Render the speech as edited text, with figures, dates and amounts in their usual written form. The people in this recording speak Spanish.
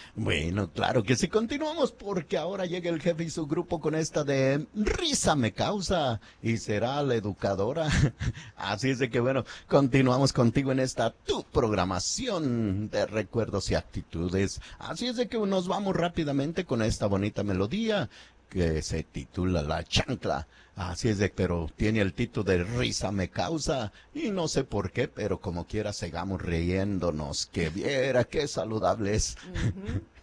Bueno, claro que sí, continuamos porque ahora llega el jefe y su grupo con esta de risa me causa y será la educadora. Así es de que bueno, continuamos contigo en esta tu programación de recuerdos y actitudes. Así es de que nos vamos rápidamente con esta bonita melodía que se titula La Chancla. Así es de, pero tiene el título de Risa me causa y no sé por qué, pero como quiera sigamos riéndonos, que viera qué saludable es. Ujú.